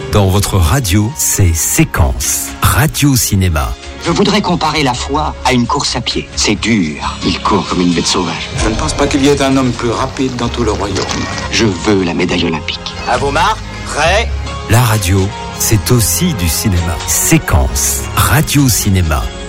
Dans votre radio, c'est Séquence. Radio-cinéma. Je voudrais comparer la foi à une course à pied. C'est dur. Il court comme une bête sauvage. Je ne pense pas qu'il y ait un homme plus rapide dans tout le royaume. Je veux la médaille olympique. À vos marques, prêts ? La radio, c'est aussi du cinéma. Séquence. Radio-cinéma.